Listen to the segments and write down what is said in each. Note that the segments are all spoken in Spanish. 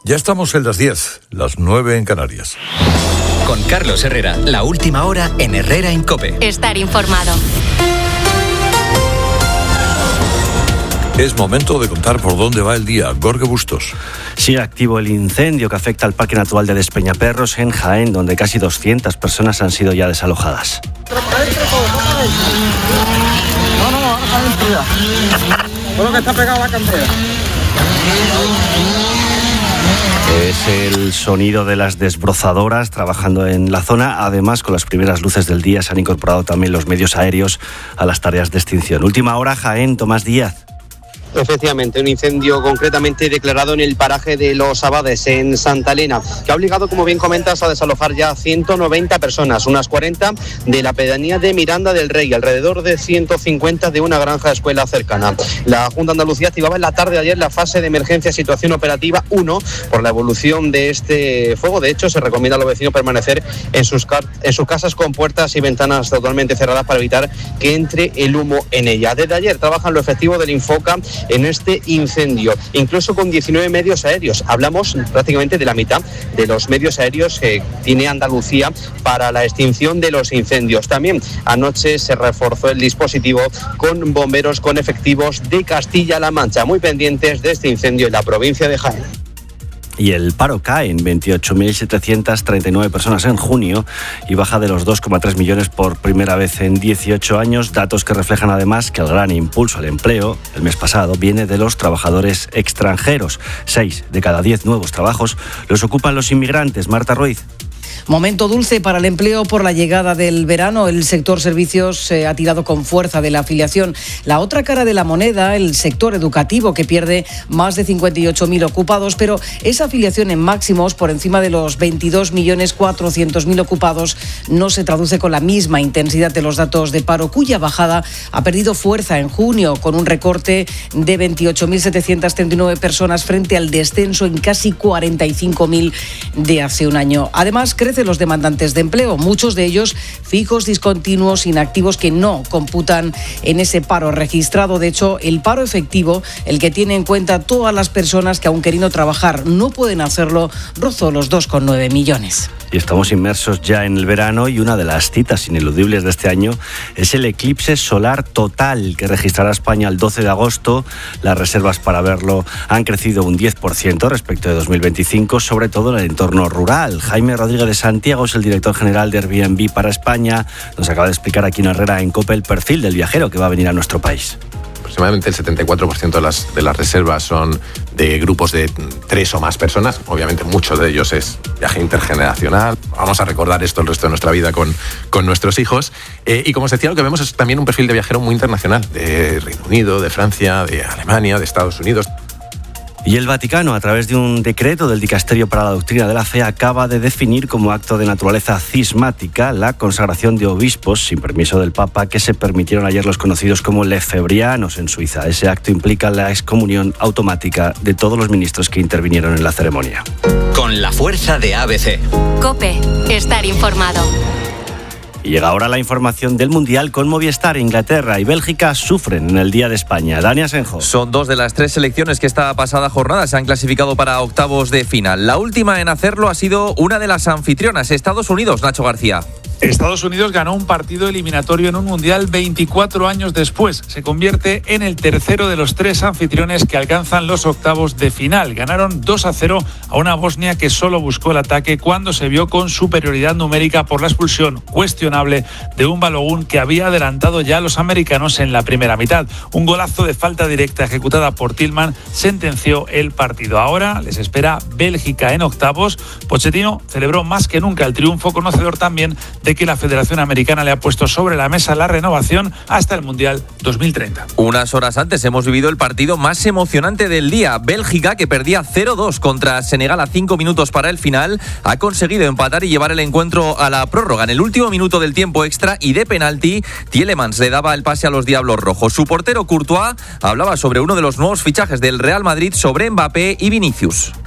Ya estamos en las 10, las 9 en Canarias. Con Carlos Herrera, la última hora en Herrera en COPE. Estar informado. Es momento de contar por dónde va el día. Gorge Bustos. Sigue activo el incendio que afecta al Parque Natural de Despeñaperros en Jaén, donde casi 200 personas han sido ya desalojadas. Todo que está pegado a la cantera. Es el sonido de las desbrozadoras trabajando en la zona. Además, con las primeras luces del día se han incorporado también los medios aéreos a las tareas de extinción. Última hora, Jaén, Tomás Díaz. Efectivamente, un incendio concretamente declarado en el paraje de Los Abades, en Santa Elena, que ha obligado, como bien comentas, a desalojar ya 190 personas, unas 40 de la pedanía de Miranda del Rey, alrededor de 150 de una granja escuela cercana. La Junta de Andalucía activaba en la tarde de ayer la fase de emergencia situación operativa 1 por la evolución de este fuego. De hecho, se recomienda a los vecinos permanecer en sus casas con puertas y ventanas totalmente cerradas para evitar que entre el humo en ella. Desde ayer trabajan los efectivos del Infoca en este incendio, incluso con 19 medios aéreos. Hablamos prácticamente de la mitad de los medios aéreos que tiene Andalucía para la extinción de los incendios. También anoche se reforzó el dispositivo con bomberos con efectivos de Castilla-La Mancha, muy pendientes de este incendio en la provincia de Jaén. Y el paro cae en 28.739 personas en junio y baja de los 2,3 millones por primera vez en 18 años, datos que reflejan además que el gran impulso al empleo el mes pasado viene de los trabajadores extranjeros. 6 de cada 10 nuevos trabajos los ocupan los inmigrantes. Marta Ruiz. Momento dulce para el empleo por la llegada del verano. El sector servicios ha tirado con fuerza de la afiliación. La otra cara de la moneda, el sector educativo, que pierde más de 58.000 ocupados, pero esa afiliación en máximos por encima de los 22.400.000 ocupados no se traduce con la misma intensidad de los datos de paro, cuya bajada ha perdido fuerza en junio, con un recorte de 28.739 personas frente al descenso en casi 45.000 de hace un año. Además, crecen los demandantes de empleo, muchos de ellos fijos, discontinuos, inactivos, que no computan en ese paro registrado. De hecho, el paro efectivo, el que tiene en cuenta todas las personas que, aun queriendo trabajar, no pueden hacerlo, rozó los 2,9 millones. Y estamos inmersos ya en el verano y una de las citas ineludibles de este año es el eclipse solar total que registrará España el 12 de agosto. Las reservas para verlo han crecido un 10% respecto de 2025, sobre todo en el entorno rural. Jaime Rodríguez de Santiago es el director general de Airbnb para España. Nos acaba de explicar aquí en Herrera en COPE el perfil del viajero que va a venir a nuestro país. Aproximadamente el 74% de las reservas son de grupos de 3 o más personas. Obviamente muchos de ellos es viaje intergeneracional. Vamos a recordar esto el resto de nuestra vida con nuestros hijos. Y como os decía, lo que vemos es también un perfil de viajero muy internacional, de Reino Unido, de Francia, de Alemania, de Estados Unidos. Y el Vaticano, a través de un decreto del Dicasterio para la Doctrina de la Fe, acaba de definir como acto de naturaleza cismática la consagración de obispos, sin permiso del Papa, que se permitieron ayer los conocidos como lefebrianos en Suiza. Ese acto implica la excomunión automática de todos los ministros que intervinieron en la ceremonia. Con la fuerza de ABC. COPE. Estar informado. Y llega ahora la información del Mundial con Movistar. Inglaterra y Bélgica sufren en el Día de España. Dani Asenjo. Son 2 de las 3 selecciones que esta pasada jornada se han clasificado para octavos de final. La última en hacerlo ha sido una de las anfitrionas, Estados Unidos. Nacho García. Estados Unidos ganó un partido eliminatorio en un Mundial 24 años después. Se convierte en el tercero de los 3 anfitriones que alcanzan los octavos de final. Ganaron 2-0 a una Bosnia que solo buscó el ataque cuando se vio con superioridad numérica por la expulsión cuestionable de un Balogun que había adelantado ya a los americanos en la primera mitad. Un golazo de falta directa ejecutada por Tillman sentenció el partido. Ahora les espera Bélgica en octavos. Pochettino celebró más que nunca el triunfo, conocedor también de que la Federación Americana le ha puesto sobre la mesa la renovación hasta el Mundial 2030. Unas horas antes hemos vivido el partido más emocionante del día. Bélgica, que perdía 0-2 contra Senegal a 5 minutos para el final, ha conseguido empatar y llevar el encuentro a la prórroga. En el último minuto del tiempo extra y de penalti, Tielemans le daba el pase a los Diablos Rojos. Su portero Courtois hablaba sobre uno de los nuevos fichajes del Real Madrid, sobre Mbappé y Vinicius.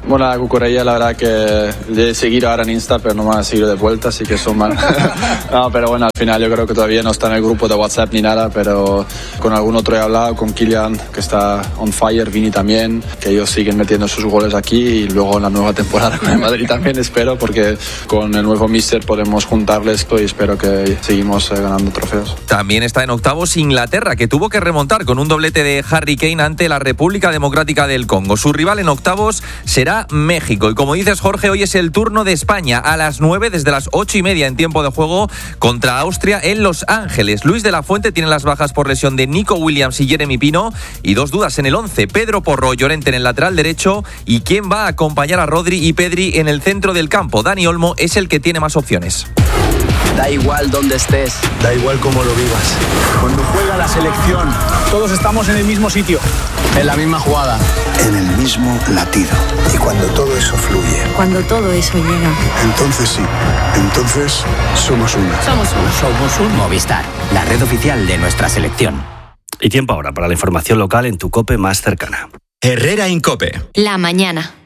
Bueno, la cucurella, la verdad que le he seguido ahora en Insta, pero no me ha seguido de vuelta, así que son mal. No, pero bueno, al final yo creo que todavía no está en el grupo de WhatsApp ni nada, pero con algún otro he hablado, con Kylian, que está on fire, Vini también, que ellos siguen metiendo sus goles aquí, y luego en la nueva temporada con el Madrid también espero, porque con el nuevo míster podemos juntarles y espero que seguimos ganando trofeos. También está en octavos Inglaterra, que tuvo que remontar con un doblete de Harry Kane ante la República Democrática del Congo. Su rival en octavos será México. Y como dices, Jorge, hoy es el turno de España a las 9, desde las 8:30 en tiempo de juego, contra Austria en Los Ángeles. Luis de la Fuente tiene las bajas por lesión de Nico Williams y Jeremy Pino, y 2 dudas en el 11. Pedro Porro, Llorente en el lateral derecho, y quién va a acompañar a Rodri y Pedri en el centro del campo. Dani Olmo es el que tiene más opciones. Da igual dónde estés, da igual cómo lo vivas. Cuando juega la selección, todos estamos en el mismo sitio, en la misma jugada, en el mismo latido. Y cuando todo eso fluye, cuando todo eso llega, entonces sí, entonces somos uno. Somos un Movistar, la red oficial de nuestra selección. Y tiempo ahora para la información local en tu COPE más cercana. Herrera en COPE. La mañana.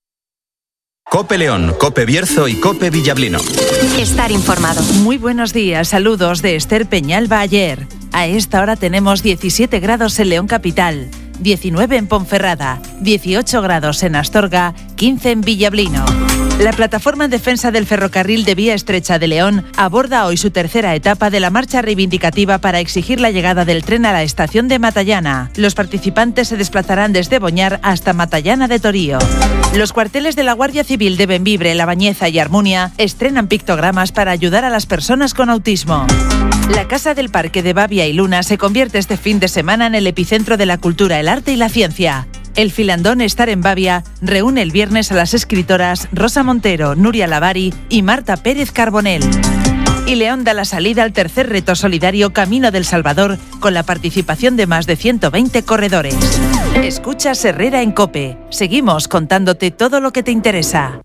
COPE León, COPE Bierzo y COPE Villablino. Estar informado. Muy buenos días, saludos de Esther Peñalba ayer. A esta hora tenemos 17 grados en León Capital, 19 en Ponferrada, 18 grados en Astorga, 15 en Villablino. La plataforma en defensa del ferrocarril de vía estrecha de León aborda hoy su tercera etapa de la marcha reivindicativa para exigir la llegada del tren a la estación de Matallana. Los participantes se desplazarán desde Boñar hasta Matallana de Torío. Los cuarteles de la Guardia Civil de Bembibre, La Bañeza y Armunia estrenan pictogramas para ayudar a las personas con autismo. La Casa del Parque de Bavia y Luna se convierte este fin de semana en el epicentro de la cultura, el arte y la ciencia. El filandón Estar en Bavia reúne el viernes a las escritoras Rosa Montero, Nuria Lavari y Marta Pérez Carbonell. Y León da la salida al tercer reto solidario Camino del Salvador, con la participación de más de 120 corredores. Escuchas Herrera en COPE. Seguimos contándote todo lo que te interesa.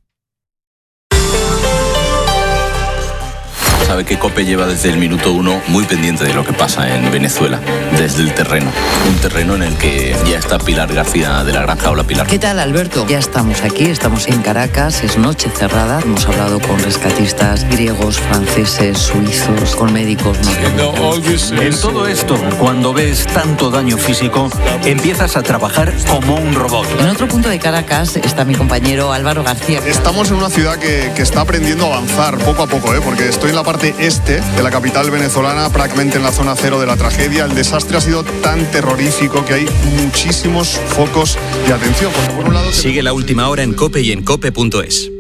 Sabe que COPE lleva desde el minuto 1 muy pendiente de lo que pasa en Venezuela, desde el terreno. Un terreno en el que ya está Pilar García de la Granja. Hola, Pilar. ¿Qué tal, Alberto? Ya estamos aquí, estamos en Caracas, es noche cerrada. Hemos hablado con rescatistas griegos, franceses, suizos, con médicos. En todo esto, cuando ves tanto daño físico, empiezas a trabajar como un robot. En otro punto de Caracas está mi compañero Álvaro García. Estamos en una ciudad que está aprendiendo a avanzar poco a poco, porque estoy en la parte este de la capital venezolana, prácticamente en la zona cero de la tragedia. El desastre ha sido tan terrorífico que hay muchísimos focos de atención. Por un lado, sigue la última hora en COPE y en COPE.es.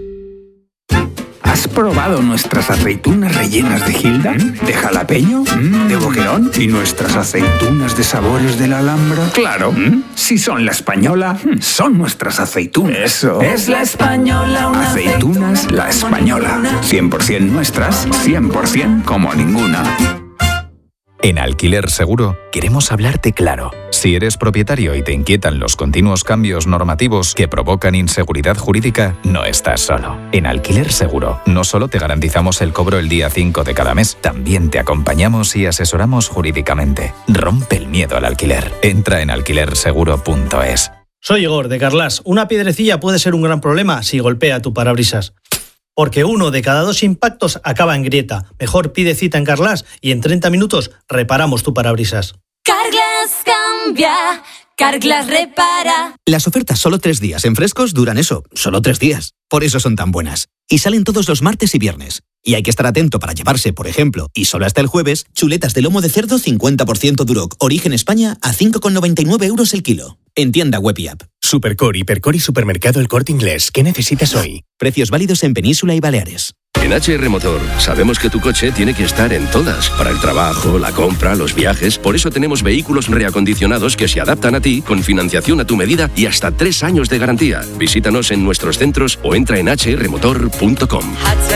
¿Has probado nuestras aceitunas rellenas de Gilda? ¿De jalapeño? ¿De boquerón? ¿Y nuestras aceitunas de sabores de la Alhambra? Claro, si son la española, son nuestras aceitunas. Eso. Es la española, una aceitunas La Española. 100% nuestras, 100% como ninguna. En Alquiler Seguro queremos hablarte claro. Si eres propietario y te inquietan los continuos cambios normativos que provocan inseguridad jurídica, no estás solo. En Alquiler Seguro no solo te garantizamos el cobro el día 5 de cada mes, también te acompañamos y asesoramos jurídicamente. Rompe el miedo al alquiler. Entra en alquilerseguro.es. Soy Igor, de Carglass. Una piedrecilla puede ser un gran problema si golpea tu parabrisas. Porque 1 de cada 2 impactos acaba en grieta. Mejor pide cita en Carglass y en 30 minutos reparamos tu parabrisas. Carglass cambia, Carglass repara. Las ofertas solo 3 días en Frescos duran eso, solo 3 días. Por eso son tan buenas. Y salen todos los martes y viernes. Y hay que estar atento para llevarse, por ejemplo, y solo hasta el jueves, chuletas de lomo de cerdo 50% Duroc, origen España, a 5,99 euros el kilo. En tienda web y app. Supercore, Hipercore y Supermercado El Corte Inglés. ¿Qué necesitas hoy? Precios válidos en Península y Baleares. En HR Motor sabemos que tu coche tiene que estar en todas, para el trabajo, la compra, los viajes. Por eso tenemos vehículos reacondicionados que se adaptan a ti, con financiación a tu medida y hasta 3 años de garantía. Visítanos en nuestros centros o entra en hrmotor.com.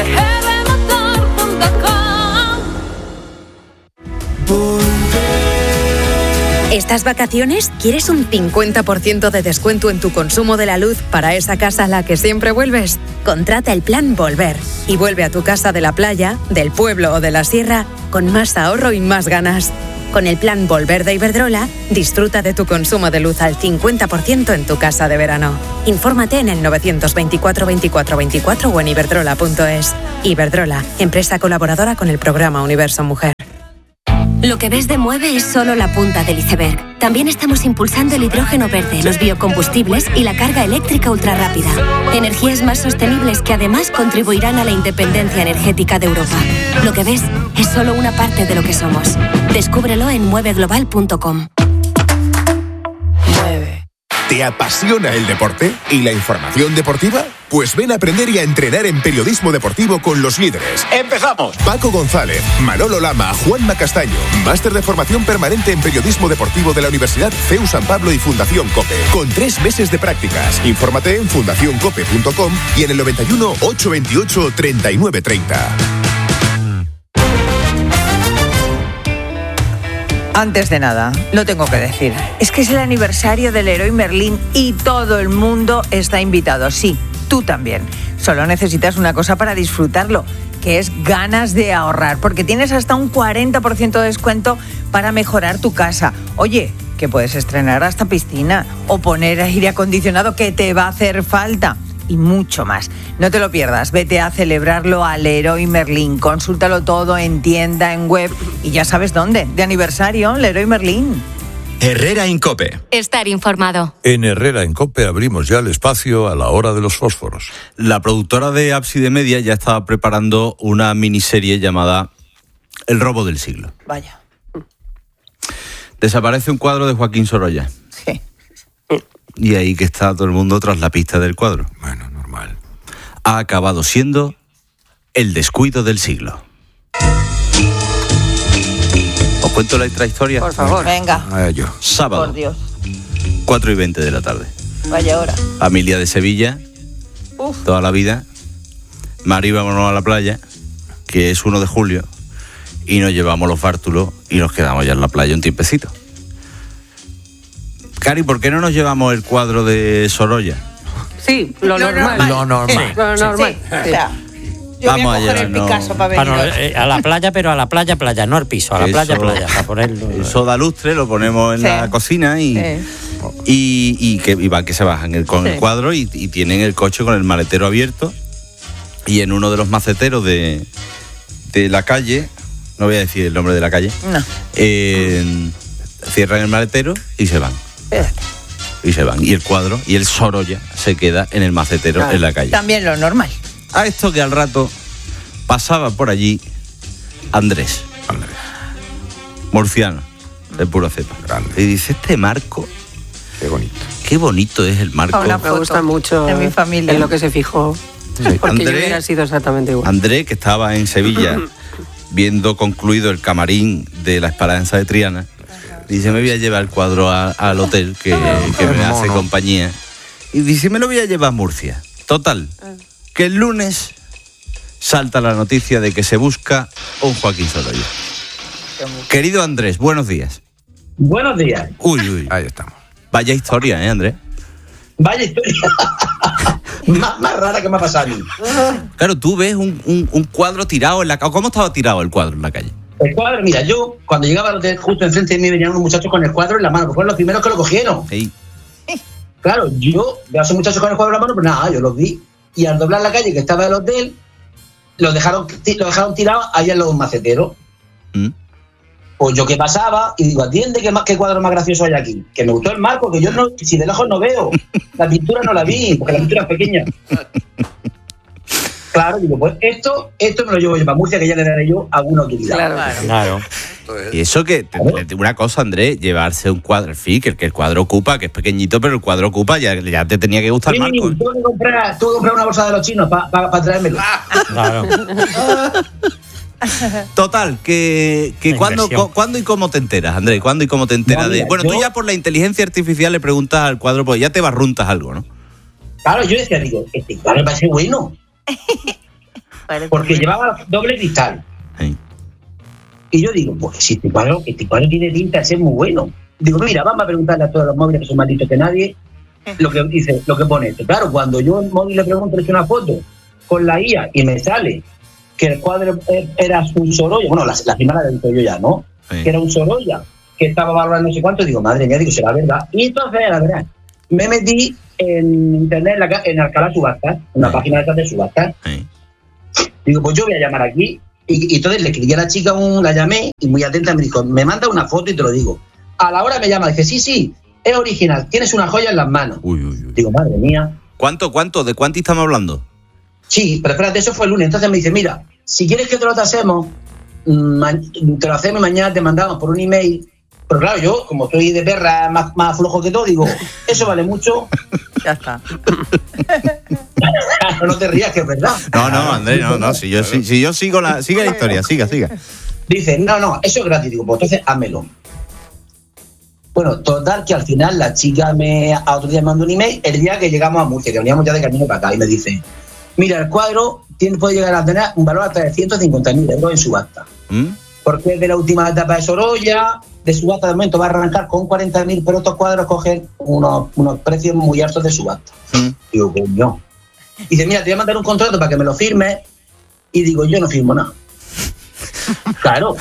¿Estas vacaciones quieres un 50% de descuento en tu consumo de la luz para esa casa a la que siempre vuelves? Contrata el plan Volver y vuelve a tu casa de la playa, del pueblo o de la sierra con más ahorro y más ganas. Con el plan Volver de Iberdrola, disfruta de tu consumo de luz al 50% en tu casa de verano. Infórmate en el 924 24 24 o en iberdrola.es. Iberdrola, empresa colaboradora con el programa Universo Mujer. Lo que ves de Mueve es solo la punta del iceberg. También estamos impulsando el hidrógeno verde, los biocombustibles y la carga eléctrica ultrarrápida. Energías más sostenibles que además contribuirán a la independencia energética de Europa. Lo que ves es solo una parte de lo que somos. Descúbrelo en mueveglobal.com. ¿Te apasiona el deporte y la información deportiva? Pues ven a aprender y a entrenar en periodismo deportivo con los líderes. ¡Empezamos! Paco González, Manolo Lama, Juanma Castaño. Máster de formación permanente en periodismo deportivo de la Universidad CEU San Pablo y Fundación COPE. Con 3 meses de prácticas. Infórmate en fundacioncope.com y en el 91 828 3930. Antes de nada, lo tengo que decir. Es que es el aniversario del Leroy Merlin y todo el mundo está invitado. Sí, tú también. Solo necesitas una cosa para disfrutarlo, que es ganas de ahorrar, porque tienes hasta un 40% de descuento para mejorar tu casa. Oye, que puedes estrenar hasta piscina o poner aire acondicionado que te va a hacer falta. Y mucho más. No te lo pierdas, vete a celebrarlo a Leroy Merlin. Consúltalo todo en tienda, en web y ya sabes dónde. De aniversario, Leroy Merlin. Herrera en COPE. Estar informado. En Herrera en COPE abrimos ya el espacio a la hora de los fósforos. La productora de Ábside Media ya estaba preparando una miniserie llamada El robo del siglo. Vaya. Desaparece un cuadro de Joaquín Sorolla. Sí. Y ahí que está todo el mundo tras la pista del cuadro. Bueno, normal. Ha acabado siendo el descuido del siglo. ¿Os cuento la historia? Por favor. Venga. Yo. Sábado. Por Dios. 4:20 de la tarde. Vaya hora. Familia de Sevilla. Toda la vida. Mari, vámonos a la playa, que es 1 de julio, y nos llevamos los bártulos y nos quedamos ya en la playa un tiempecito. Cari, ¿por qué no nos llevamos el cuadro de Sorolla? Sí, lo normal. Lo normal. Lo normal. Sí. O sea, yo Vamos voy a coger el Picasso para venir. A la playa, pero a la playa, no al piso, a la playa, para ponerlo. El soda lustre lo ponemos en la cocina y van que se bajan con el cuadro y tienen el coche con el maletero abierto, y en uno de los maceteros de la calle, no voy a decir el nombre de la calle, cierran el maletero y se van. Y se van. Y el cuadro y el Sorolla se queda en el macetero en la calle. También lo normal. A esto que al rato pasaba por allí Andrés. Murciano, de pura cepa. Grande. Y dice, este marco, qué bonito. Qué bonito es el marco. Me gusta mucho de mi familia. En lo que se fijó. Sí. Porque yo hubiera sido exactamente igual. Andrés, que estaba en Sevilla viendo concluido el camarín de la Esperanza de Triana, dice, me voy a llevar el cuadro al hotel que me hace compañía. Y dice, me lo voy a llevar a Murcia. Total, que el lunes salta la noticia de que se busca un Joaquín Sorolla. Querido Andrés, buenos días. Buenos días. Uy. Ahí estamos. Vaya historia, Andrés? Vaya historia. más rara que me ha pasado a mí. Claro, tú ves un cuadro tirado en la calle. ¿Cómo estaba tirado el cuadro en la calle? El cuadro, mira, yo cuando llegaba al hotel, justo enfrente de mí venían unos muchachos con el cuadro en la mano, porque fueron los primeros que lo cogieron. Sí. Claro, yo veo a esos muchachos con el cuadro en la mano, pero nada, yo los vi. Y al doblar la calle que estaba el hotel, lo dejaron tirado allá en los maceteros. Pues yo que pasaba y digo, atiende, ¿qué cuadro más gracioso hay aquí? Que me gustó el marco, que yo no, si de lejos no veo. La pintura no la vi, porque la pintura es pequeña. Claro, digo, pues esto me lo llevo yo para Murcia, que ya le daré yo alguna utilidad. Claro. Y eso que, una cosa, Andrés, llevarse un cuadro, en fin, que el cuadro ocupa, que es pequeñito, pero el cuadro ocupa, ya te tenía que gustar más. Tuve que comprar una bolsa de los chinos para traérmelo. Claro. Total, que ¿cuándo y cómo te enteras, Andrés? ¿Cuándo y cómo te enteras de...? Bueno, tú ya por la inteligencia artificial le preguntas al cuadro, pues ya te barruntas algo, ¿no? Claro, yo decía, digo, este cuadro me parece bueno. Porque llevaba doble cristal. Sí. Y yo digo, pues si este cuadro tiene tinta de ser muy bueno. Digo, mira, vamos a preguntarle a todos los móviles que son más listos que nadie lo que pone esto. Claro, cuando yo en móvil le pregunto, le echo una foto con la IA y me sale que el cuadro era su Sorolla, bueno, la primera la he visto yo ya, ¿no? que era un Sorolla, que estaba valorando no sé cuánto, digo, madre mía, digo, será verdad. Y entonces, la verdad, me metí en internet, en Alcalá Subastas, una página de estas de subastas. Digo, pues yo voy a llamar aquí. Y entonces le escribí a la chica, la llamé, y muy atenta me dijo, me manda una foto y te lo digo. A la hora me llama, dice, sí, es original, tienes una joya en las manos. Digo, madre mía. ¿Cuánto? ¿De cuánto estamos hablando? Sí, pero espérate, eso fue el lunes. Entonces me dice, mira, si quieres que te lo hacemos, te lo hacemos y mañana te mandamos por un email. Pero claro, yo, como estoy de perra más flojo que todo, digo, eso vale mucho. Ya está. No te rías, que es verdad. No, Andrés, no. Si yo sigo sigue la historia, siga. Dice, no, eso es gratis. Digo, pues entonces házmelo. Bueno, total, que al final la chica a otro día me mandó un email el día que llegamos a Murcia, que veníamos ya de camino para acá, y me dice, mira, el cuadro puede llegar a tener un valor hasta de 150.000 euros en subasta. Porque es de la última etapa de Sorolla, de subasta de momento va a arrancar con 40.000, pero estos cuadros cogen unos precios muy altos de subasta. Digo, coño. Dice, mira, te voy a mandar un contrato para que me lo firmes. Y digo, yo no firmo nada. Claro,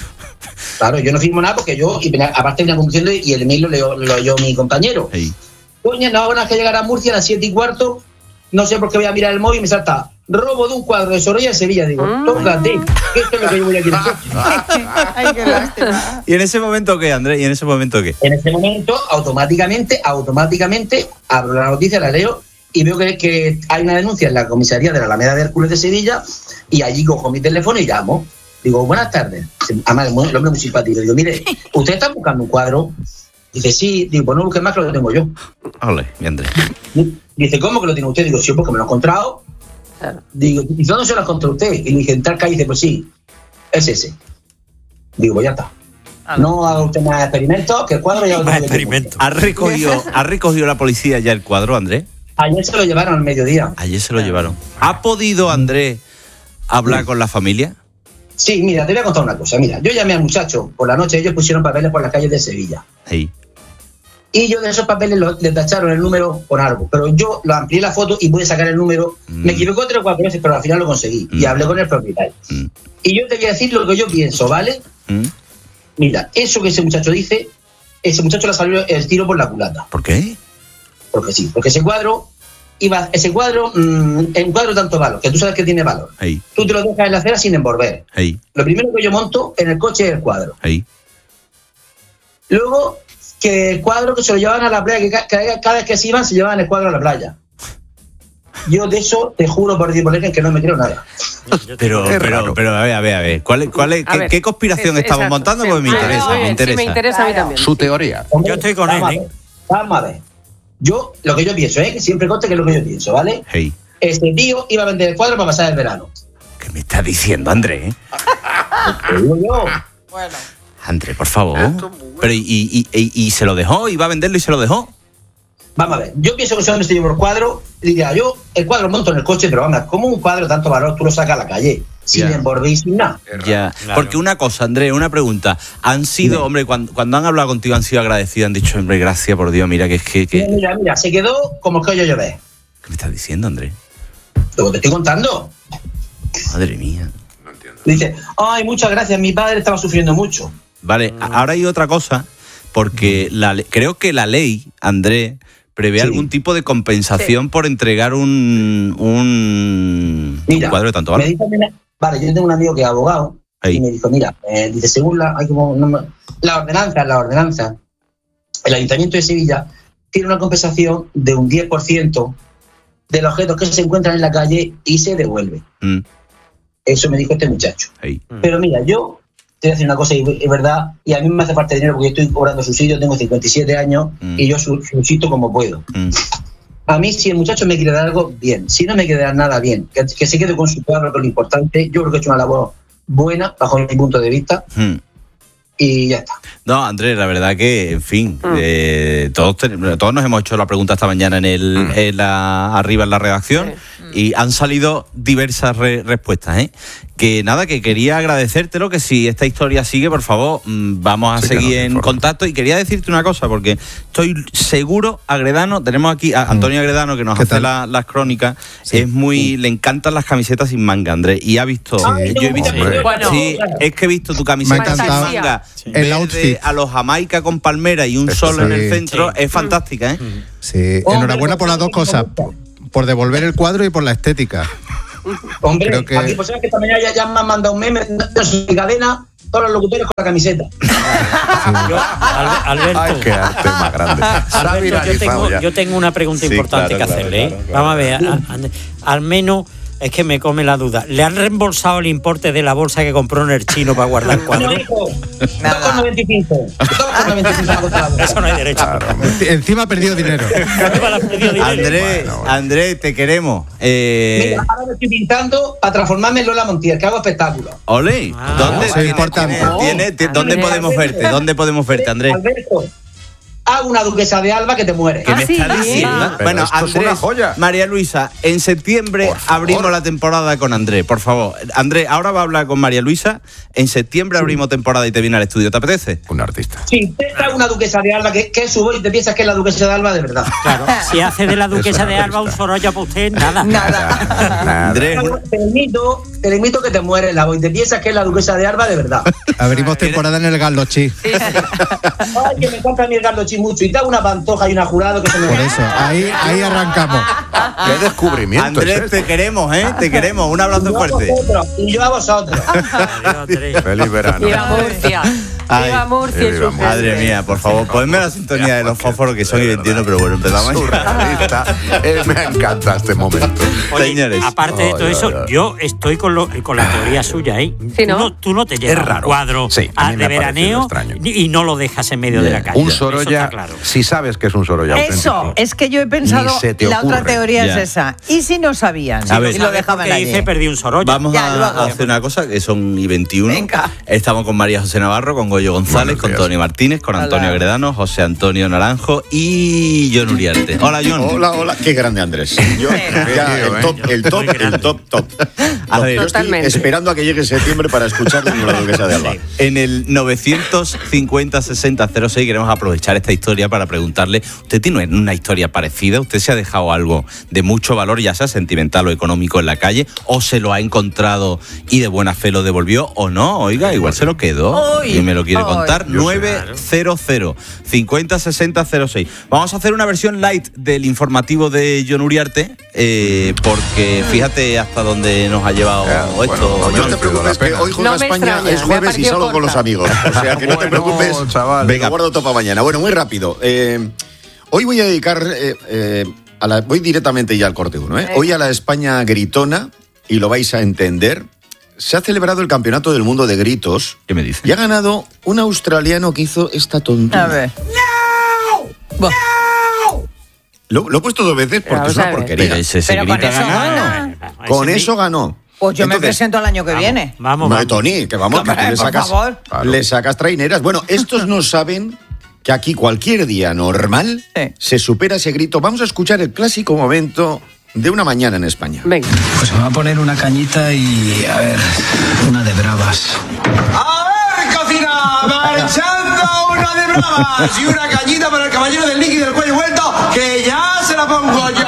yo no firmo nada porque yo, aparte venía conduciendo y el email lo leyó mi compañero. Coño, no, van a que llegar a Murcia a las 7:15, no sé por qué voy a mirar el móvil y me salta robo de un cuadro de Sorolla en Sevilla. Digo, tócate, que esto es lo que yo voy a querer. Ay, qué lástima. ¿Y en ese momento qué, Andrés? En ese momento, automáticamente, abro la noticia, la leo y veo que hay una denuncia en la comisaría de la Alameda de Hércules de Sevilla y allí cojo mi teléfono y llamo. Digo, buenas tardes. Además, el hombre muy simpático. Digo, mire, ¿usted está buscando un cuadro? Dice, sí. Digo, pues no busques más, que lo tengo yo. Ole, mi Andrés. Dice, ¿cómo que lo tiene usted? Digo, sí, porque me lo he encontrado. Digo, ¿y dónde se lo ha encontrado usted? Y le dije, en tal calle. Dice, pues sí, es ese. Digo, pues ya está. No haga usted más experimentos, que el cuadro ya lo tengo. Experimento. ¿Ha recogido la policía ya el cuadro, Andrés? Ayer se lo llevaron al mediodía. Llevaron. ¿Ha podido, Andrés, hablar con la familia? Sí, mira, te voy a contar una cosa. Mira, yo llamé al muchacho por la noche, ellos pusieron papeles por las calles de Sevilla. Y yo de esos papeles les tacharon el número con algo. Pero yo lo amplié la foto y pude sacar el número. Me equivoqué 3 o 4 veces, pero al final lo conseguí. Y hablé con el propietario. Y yo te voy a decir lo que yo pienso, ¿vale? Mira, eso que ese muchacho dice, ese muchacho le salió el tiro por la culata. ¿Por qué? Porque sí, porque ese cuadro es un cuadro tanto valor, que tú sabes que tiene valor. Tú te lo dejas en la acera sin envolver. Lo primero que yo monto en el coche es el cuadro. Luego, que el cuadro que se lo llevaban a la playa, que cada vez que se iban, se llevaban el cuadro a la playa. Yo de eso te juro por Dios que no me creo nada. Pero a ver. ¿Qué conspiración estamos montando? Pues me interesa. Sí, me interesa a mí también. Su teoría. Yo estoy con él. Vamos a ver. Yo, lo que yo pienso, que siempre conste que es lo que yo pienso, ¿vale? Este tío iba a vender el cuadro para pasar el verano. ¿Qué me estás diciendo, Andrés? Lo digo yo. Bueno. Andrés, por favor. Pero ¿y se lo dejó? ¿Iba a venderlo y se lo dejó? Vamos a ver, yo pienso que ese hombre se llevó el cuadro y diría, yo el cuadro monto en el coche, pero vamos, como un cuadro de tanto valor tú lo sacas a la calle, sin envolver y sin nada. Ya, claro. Porque una cosa, Andrés, una pregunta. Han sido, hombre, cuando han hablado contigo han sido agradecidos, han dicho, hombre, gracias por Dios, mira que es que... Mira, se quedó como el que yo llové. ¿Qué me estás diciendo, Andrés? Lo que te estoy contando. Madre mía. No entiendo. Dice, ay, muchas gracias, mi padre estaba sufriendo mucho. Vale, ahora hay otra cosa, porque creo que la ley, Andrés, prevé algún tipo de compensación por entregar un cuadro de tanto valor. Vale, yo tengo un amigo que es abogado y me dijo, mira, dice, según la ordenanza, el Ayuntamiento de Sevilla tiene una compensación de un 10% de los objetos que se encuentran en la calle y se devuelve. Eso me dijo este muchacho. Pero mira, yo te voy a decir una cosa, y es verdad, y a mí me hace falta dinero porque yo estoy cobrando subsidio, tengo 57 años y yo subsisto como puedo. A mí, si el muchacho me quiere dar algo, bien. Si no me quiere dar nada, bien. Que se quede con su cuadro, que es lo importante. Yo creo que he hecho una labor buena, bajo mi punto de vista. Y ya está. No, Andrés, la verdad que, en fin, todos nos hemos hecho la pregunta esta mañana arriba en la redacción Y han salido diversas respuestas, ¿eh? Que nada, que quería agradecértelo, que si esta historia sigue, por favor, vamos a seguir en contacto. Y quería decirte una cosa, porque estoy seguro, Agredano, tenemos aquí a Antonio Agredano, que nos hace las crónicas, le encantan las camisetas sin manga, Andrés, y ha visto, yo he visto, es que he visto tu camiseta sin manga, el outfit a los Jamaica con palmera y un sol en el centro, es fantástica, ¿eh? Sí, enhorabuena por las dos cosas, por devolver el cuadro y por la estética. Hombre, creo que... aquí pues sabes que esta mañana ya me han mandado un meme de su cadena, todos los locutores con la camiseta. Alberto, Ay, qué arte más grande. Alberto, yo tengo una pregunta importante que hacerle. Claro. Vamos a ver, al menos es que me come la duda. ¿Le han reembolsado el importe de la bolsa que compró en el chino para guardar cuadros? 2,95. Eso no hay derecho. Claro. Encima ha perdido dinero. Andrés, te queremos. Mira, ahora me estoy pintando para transformarme en Lola Montiel, que hago espectáculos. Ole, ¿dónde? Eso es importante. ¿Dónde podemos verte? ¿Dónde podemos verte, Andrés? Alberto, hago una duquesa de Alba que te muere. ¿Qué me estás diciendo? Bueno, esto es una joya. María Luisa, en septiembre abrimos la temporada con Andrés, por favor. Andrés, ahora va a hablar con María Luisa. En septiembre abrimos temporada y te viene al estudio. ¿Te apetece? Un artista. Sí, te hago una duquesa de Alba que es su voz y te piensas que es la duquesa de Alba de verdad. Claro, si hace de la duquesa de Alba un Sorolla para usted, nada. Andrés, te limito que te mueres la voz y te piensas que es la duquesa de Alba de verdad. Abrimos temporada en el Garlochi. Ay, que me encanta a mí el Garlochi mucho. Y te hago una pantoja y una jurado que se me... Por eso, ahí arrancamos. Qué descubrimiento. Andrés, te queremos, ¿eh? Te queremos. Un abrazo fuerte. Y yo a vosotros. Feliz verano. Viva Murcia. Viva Murcia y su gente. Madre mía, por favor, ponme la sintonía de los fósforos, que son y 21, pero bueno, empezamos. Surrealista. Me encanta este momento. Oye, señores, aparte de todo eso, yo estoy con la teoría suya, ¿eh? Sí, ¿no? Tú no te llevas un cuadro de veraneo y no lo dejas en medio de la calle. Un Sorolla, claro. Si sabes que es un Sorolla auténtico. Eso, es que yo he pensado, la otra teoría es esa. ¿Y si no sabían? A ver, y lo dejaban allí. Dice, perdí un Sorolla. Vamos a hacer una cosa, que son y 21. Venga. Estamos con María José Navarro, con Goyo González, con Tony Martínez, con Antonio Agredano, José Antonio Naranjo y John Uriarte. Hola, John. Hola. Qué grande, Andrés. Yo, el top. A ver, yo estoy esperando a que llegue septiembre para escucharle en la duquesa de Alba. En el 950-60-06 queremos aprovechar esta historia para preguntarle, ¿usted tiene una historia parecida? ¿Usted se ha dejado algo de mucho valor, ya sea sentimental o económico, en la calle? ¿O se lo ha encontrado y de buena fe lo devolvió? ¿O no? Oiga, igual se lo quedó y me lo quiere contar. 900-50-60-06. Vamos a hacer una versión light del informativo de John Uriarte, porque fíjate hasta dónde nos ha llevado esto. No te preocupes, que hoy juega España, es jueves y salgo con los amigos. O sea, que no te preocupes, chaval. Venga, guardo todo para mañana. Bueno, muy rápido. Hoy voy a dedicar, voy directamente ya al corte 1. Hoy a la España gritona, y lo vais a entender. Se ha celebrado el Campeonato del Mundo de Gritos. ¿Qué me dice? Y ha ganado un australiano que hizo esta tontería. A ver. ¡No! Lo he puesto 2 veces porque es una porquería. Pero ese grita ganado. Con eso ganó. Pues yo me presento el año que viene. Vamos. Tony, que vamos, que le sacas traineras. Bueno, estos no saben que aquí cualquier día normal se supera ese grito. Vamos a escuchar el clásico momento de una mañana en España. Venga. Pues me va a poner una cañita y, a ver, una de bravas. A ver, cocina, marchando una de bravas y una cañita para el caballero del líquido del cuello vuelto, que ya se la pongo yo.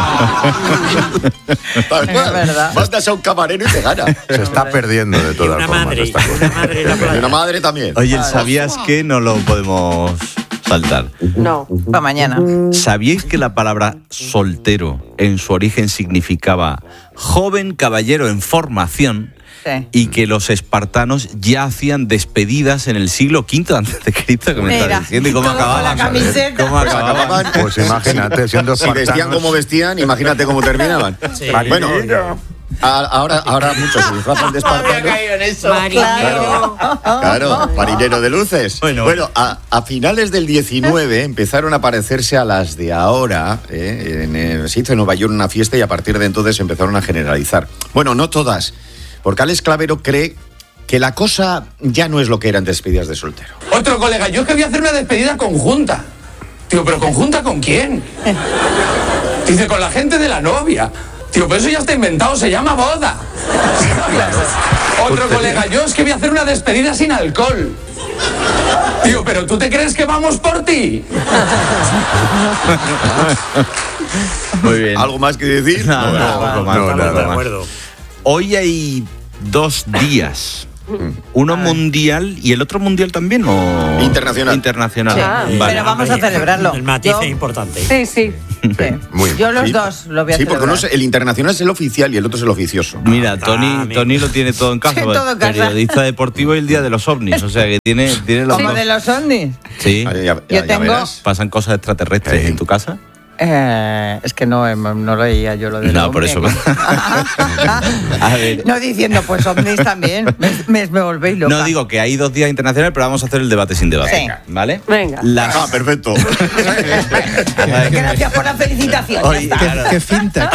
Es verdad. Mandas a un camarero y te gana. Se está perdiendo de todas formas esta cosa. Y una madre también. Oye, ¿sabías que no lo podemos saltar? No, para mañana. ¿Sabíais que la palabra soltero en su origen significaba joven caballero en formación? Sí. Y que los espartanos ya hacían despedidas en el siglo V antes de Cristo, que me está diciendo, y cómo acababan. ¿Cómo acababan? Pues imagínate, siendo espartanos. Si vestían como vestían, imagínate cómo terminaban. Sí. Bueno, ahora muchos se disfrazan de espartanos. Claro, marinero de luces. Bueno, a finales del 19 empezaron a parecerse a las de ahora. Se hizo en Nueva York una fiesta y a partir de entonces empezaron a generalizar. Bueno, no todas. Porque Alex Clavero cree que la cosa ya no es lo que eran despedidas de soltero. Otro colega, yo es que voy a hacer una despedida conjunta. Digo, ¿pero conjunta con quién? Dice, con la gente de la novia. Tío, pero eso ya está inventado, se llama boda. Otro colega, yo es que voy a hacer una despedida sin alcohol. Tío, pero ¿tú te crees que vamos por ti? Muy bien. ¿Algo más que decir? No, de acuerdo. Hoy hay 2 días. Uno mundial y el otro mundial también, ¿o? Internacional. Sí, vale. Pero vamos a celebrarlo. El matiz es importante. Sí. Muy bien. Yo los dos lo voy a celebrar. Sí, porque el internacional es el oficial y el otro es el oficioso. Mira, Tony lo tiene todo en casa. Sí, todo en casa. Periodista deportivo y el día de los ovnis. O sea que tiene los ¿Como dos. de los ovnis? Sí. Yo tengo... ¿Pasan cosas extraterrestres en tu casa? Es que no leía yo lo de No, por eso. A ver. No diciendo, pues ovnis también. Me volvéis loca. No digo que hay 2 días internacionales, pero vamos a hacer el debate sin debate. Sí. ¿Vale? Venga. Perfecto. Gracias por la felicitación. Oye, claro. Qué finta.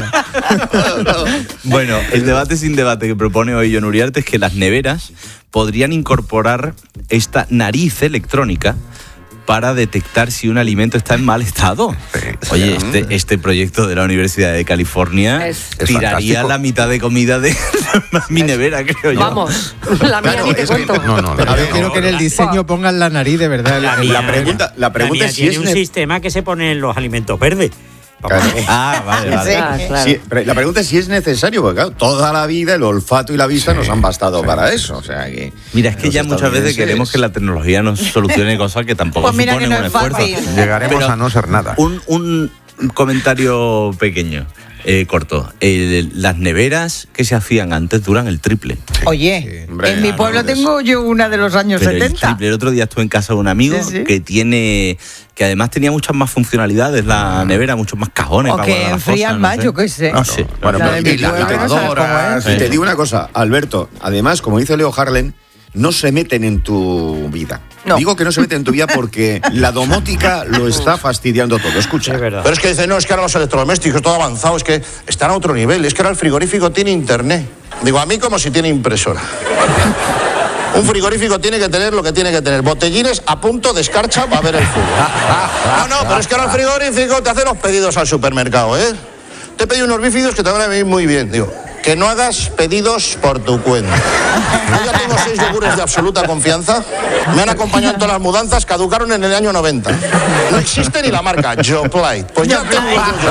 Bueno, el debate sin debate que propone hoy Jon Uriarte es que las neveras podrían incorporar esta nariz electrónica para detectar si un alimento está en mal estado. Oye, este proyecto de la Universidad de California tiraría fantástico. La mitad de comida de mi nevera, creo yo. Vamos, la mía ni te cuento. Pero yo quiero que en el diseño pongan la nariz de verdad. La pregunta es si tiene un sistema que se pone en los alimentos verdes. Vale. Claro. Sí, pero la pregunta es si es necesario, porque claro, toda la vida el olfato y la vista nos han bastado para eso. O sea que. Mira, es que ya muchas veces queremos que la tecnología nos solucione cosas que tampoco suponen un esfuerzo. Llegaremos a no ser nada. Un comentario pequeño. Corto. Las neveras que se hacían antes duran el triple. Oye, en mi pueblo tengo yo una de los años 70. El otro día estuve en casa de un amigo que además tenía muchas más funcionalidades la nevera, muchos más cajones. O para que enfrían más, yo qué sé. No sé. Bueno, te digo una cosa, Alberto. Además, como dice Leo Harlem, no se meten en tu vida. No. Digo que no se meten en tu vida porque la domótica lo está fastidiando todo. Escucha. Pero es que dicen, no, es que ahora los electrodomésticos, todo avanzado, es que están a otro nivel. Es que ahora el frigorífico tiene internet. Digo, a mí como si tiene impresora. Un frigorífico tiene que tener lo que tiene que tener. Botellines a punto de escarcha para ver el fútbol. No, pero es que ahora el frigorífico te hace los pedidos al supermercado, ¿eh? Te he pedido unos bífidos que te van a venir muy bien. Digo, que no hagas pedidos por tu cuenta. Yo ya tengo 6 yogures de absoluta confianza. Me han acompañado en todas las mudanzas, caducaron en el año 90. No existe ni la marca Yoplait. Pues ya tengo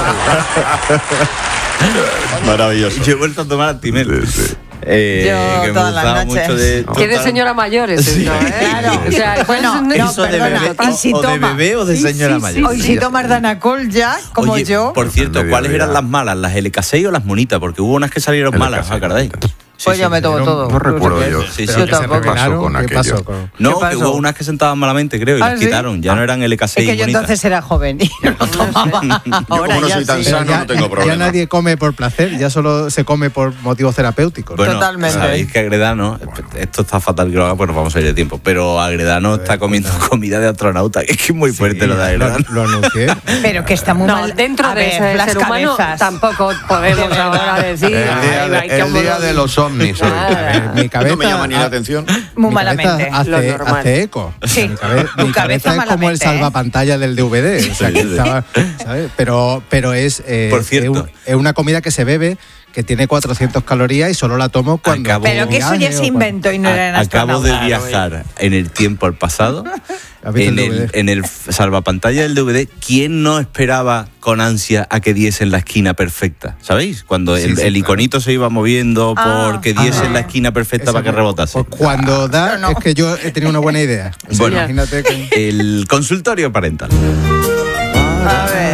Maravilloso. Yo he vuelto a tomar Actimel. Yo todas las noches. Que de señora mayor es esto, ¿eh? Claro. O sea, bueno, eso de bebé, o de bebé o de señora mayor. Hoy si tomas Danacol ya, como Oye, yo. Por cierto, ¿cuáles eran las malas? ¿Las LK6 o las monitas? Porque hubo unas que salieron malas, ¿acordáis? Pues yo me tomo todo. No recuerdo yo. Yo tampoco. ¿Qué pasó con aquello? No, que hubo unas que sentaban malamente, creo, y las quitaron. Ya no eran LK6 Es que yo entonces era joven y no tomaba. Ahora como no soy tan sano, no tengo problema. Ya nadie come por placer, ya solo se come por motivos terapéuticos. Bueno, totalmente. Sabéis que Agredano, esto está fatal que lo haga, pues nos vamos a ir de tiempo, pero Agredano está comiendo comida de astronauta, que es que es muy fuerte lo de Agredano. Lo anuncié. Pero que está muy mal. Dentro de ese ser humano tampoco podemos ahora decir. El día de los ovnis hoy. Mi cabeza, no me llama ni la atención. Muy malamente. Hace eco. Sí, mi cabeza es como el salvapantalla del DVD. O sea, que estaba, ¿sabes? Pero es, por cierto, es una comida que se bebe, que tiene 400 calorías y solo la tomo cuando... Pero que eso ya se inventó y no era en Acabo de viajar en el tiempo al pasado. En el salvapantalla del DVD, ¿quién no esperaba con ansia a que diesen la esquina perfecta? ¿Sabéis? Cuando el iconito se iba moviendo porque diesen la esquina perfecta para que rebotase. Pues cuando es que yo he tenido una buena idea. Bueno, imagínate que... El consultorio parental. A ver.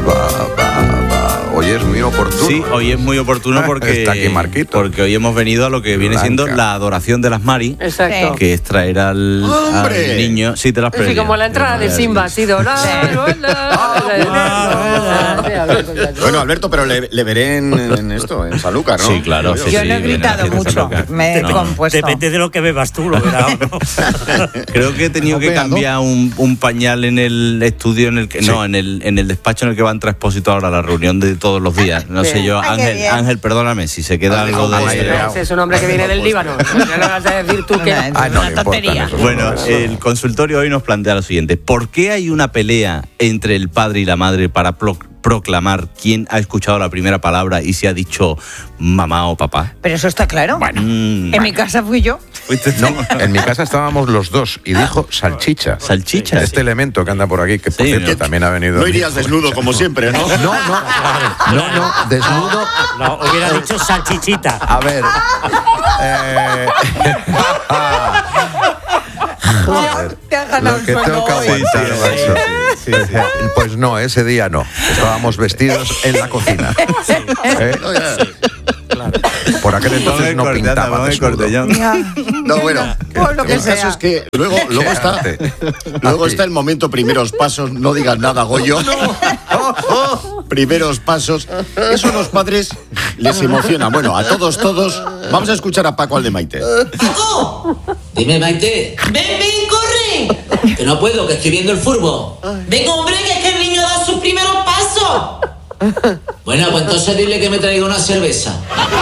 Hoy es muy oportuno. Sí, hoy es muy oportuno porque está aquí Marquito. Porque hoy hemos venido a lo que viene siendo la adoración de las Mari. Exacto. Que es traer al niño. Sí, te las Sí, como la entrada de Simba ha sido. Bueno, Alberto, pero le veré en esto, en Sanlúcar, ¿no? Sí, claro. Yo no he gritado mucho. Me he compuesto. Depende de lo que bebas tú, lo verás, ¿no? Creo que he tenido que cambiar un pañal en el estudio en el que en el despacho en el que va a entrar Expósito ahora a la reunión de todos los días. No sé yo, Ángel, perdóname si se queda algo de... Es un hombre que viene del Líbano. No le vas a decir tú que es una tontería. Bueno, el consultorio hoy nos plantea lo siguiente. ¿Por qué hay una pelea entre el padre y la madre para proclamar quién ha escuchado la primera palabra y si ha dicho mamá o papá? Pero eso está claro. Bueno, en mi casa fui yo. No, en mi casa estábamos los dos y dijo salchicha. Salchicha. Este elemento que anda por aquí, que por cierto también ha venido. No irías desnudo como siempre, ¿no? No, desnudo. No, hubiera dicho salchichita. A ver. Joder, te has ganado lo que tengo que aguantar, macho. Sí. Pues no, ese día no. Estábamos vestidos en la cocina. Claro. Por aquel entonces no pintaba desnudo. No, bueno, el caso es que luego está el momento primeros pasos, no digas nada, Goyo. Primeros pasos. Eso a los padres les emociona. Bueno, a todos, vamos a escuchar a Paco al de Maite. ¡Paco! Dime, Maite. ¡Ven, corre! Que no puedo, que estoy viendo el fútbol. Venga, hombre, que es que el niño da sus primeros pasos. Bueno, pues entonces dile que me traiga una cerveza.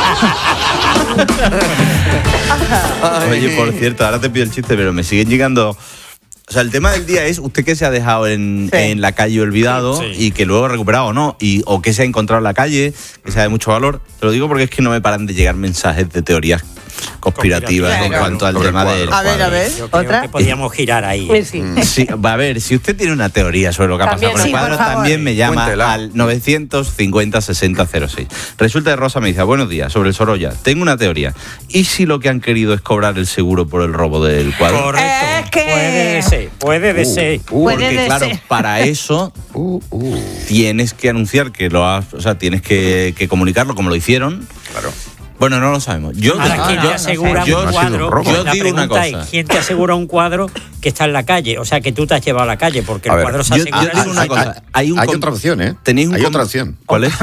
Oye, por cierto, ahora te pido el chiste, pero me siguen llegando... O sea, el tema del día es usted que se ha dejado en la calle olvidado y que luego ha recuperado o no, o que se ha encontrado en la calle, que sea de mucho valor. Te lo digo porque es que no me paran de llegar mensajes de teorías conspirativas en cuanto al tema del... A ver, yo creo que podíamos girar ahí. Sí, a ver, si usted tiene una teoría sobre lo que ha pasado con el cuadro, también me llama al 950-6006. Resulta que Rosa me dice, buenos días, sobre el Sorolla, tengo una teoría. ¿Y si lo que han querido es cobrar el seguro por el robo del cuadro? Correcto. Es que... Puede ser. Porque claro, para eso tienes que anunciar que lo has... O sea, tienes que comunicarlo como lo hicieron. Claro. Bueno, no lo sabemos. ¿Quién te asegura un cuadro? Yo digo una cosa. ¿Quién te asegura un cuadro que está en la calle? O sea, que tú te has llevado a la calle, porque el cuadro se asegura. Yo digo una cosa. Hay otra opción, ¿eh? Hay otra opción. ¿Cuál es?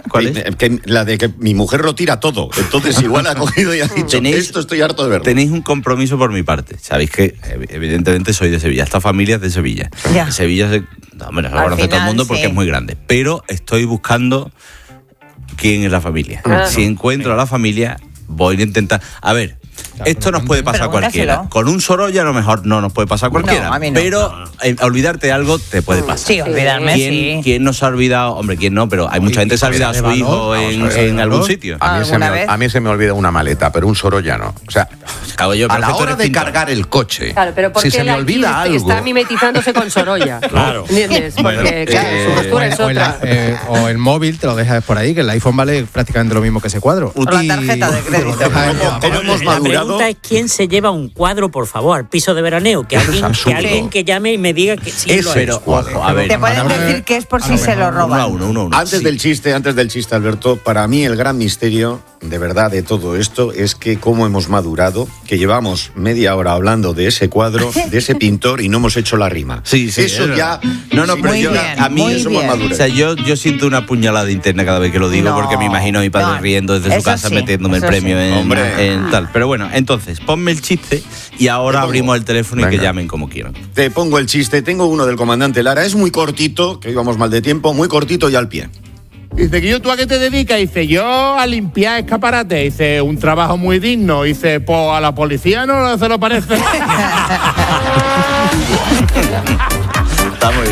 La de que mi mujer lo tira todo. Entonces igual ha cogido y ha dicho, esto estoy harto de verlo. Tenéis un compromiso por mi parte. Sabéis que evidentemente soy de Sevilla. Esta familia es de Sevilla. En Sevilla se lo conoce todo el mundo porque es muy grande. Pero estoy buscando... ¿Quién es la familia? Si encuentro a la familia, voy a intentar... A ver, esto nos puede pasar a cualquiera. Con un Sorolla a lo mejor no nos puede pasar a cualquiera. No, a mí no. Pero olvidarte algo te puede pasar. Sí, olvidarme, ¿Quién nos ha olvidado? Hombre, ¿quién no? Pero hay mucha gente que se ha olvidado a su hijo en algún sitio. A mí se me olvida una maleta, pero un Sorolla no. O sea, a la hora de cargar el coche, claro, pero si se me olvida algo... Está mimetizándose con Sorolla. Claro. ¿Entiendes? Porque, su postura es otra. O el móvil te lo dejas por ahí, que el iPhone vale prácticamente lo mismo que ese cuadro. O la tarjeta de crédito. Pero hemos madurado. La pregunta es quién se lleva un cuadro, por favor, al piso de veraneo. Que alguien que llame y me diga que sí lo ha hecho. A ver, te pueden decir que es por si se lo roban. Uno. Antes del chiste, Alberto, para mí el gran misterio, de verdad, de todo esto, es que cómo hemos madurado, que llevamos media hora hablando de ese cuadro, de ese pintor, y no hemos hecho la rima. Sí, eso ya... No, pero yo, a mí eso me madura. O sea, yo siento una puñalada interna cada vez que lo digo, porque me imagino a mi padre riendo desde su casa, metiéndome el premio en tal. Pero bueno, entonces, ponme el chiste y ahora abrimos el teléfono y que llamen como quieran. Te pongo el chiste. Tengo uno del comandante Lara. Es muy cortito, que íbamos mal de tiempo, muy cortito y al pie. Dice, que ¿tú a qué te dedicas? Dice, yo a limpiar escaparates. Dice, un trabajo muy digno. Dice, pues a la policía no se lo parece. Está muy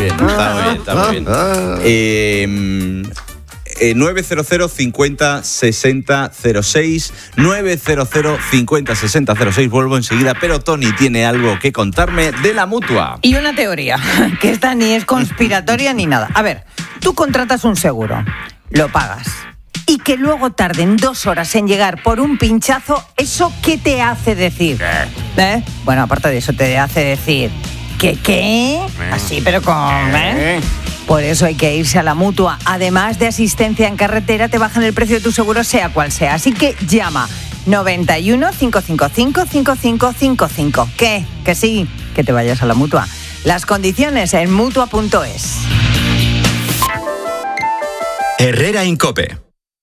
bien. 900 50 60 06 900 50 60 06. Vuelvo enseguida, pero Tony tiene algo que contarme de la Mutua. Y una teoría, que esta ni es conspiratoria ni nada. A ver, tú contratas un seguro, lo pagas, y que luego tarden 2 horas en llegar por un pinchazo, ¿eso qué te hace decir? Bueno, aparte de eso, te hace decir ¿qué? Así, pero con... Por eso hay que irse a la Mutua. Además de asistencia en carretera, te bajan el precio de tu seguro, sea cual sea. Así que llama 91 555 5555. ¿Qué? Que sí, que te vayas a la Mutua. Las condiciones en Mutua.es. Herrera Incope.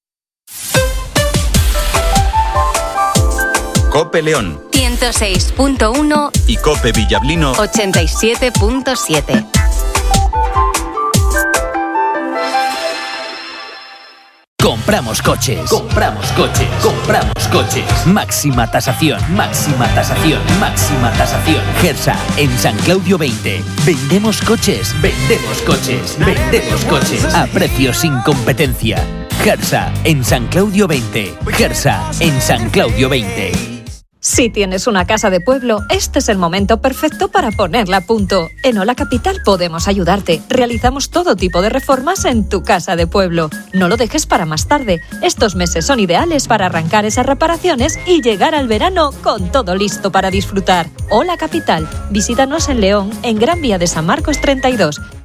Cope León 106.1 y Cope Villablino 87.7. Compramos coches. Compramos coches. Compramos coches. Máxima tasación. Máxima tasación. Máxima tasación. Gersa, en San Claudio 20. Vendemos coches. Vendemos coches. Vendemos coches. A precios sin competencia. Gersa, en San Claudio 20. Gersa, en San Claudio 20. Si tienes una casa de pueblo, este es el momento perfecto para ponerla a punto. En Hola Capital podemos ayudarte. Realizamos todo tipo de reformas en tu casa de pueblo. No lo dejes para más tarde. Estos meses son ideales para arrancar esas reparaciones y llegar al verano con todo listo para disfrutar. Hola Capital. Visítanos en León, en Gran Vía de San Marcos 32.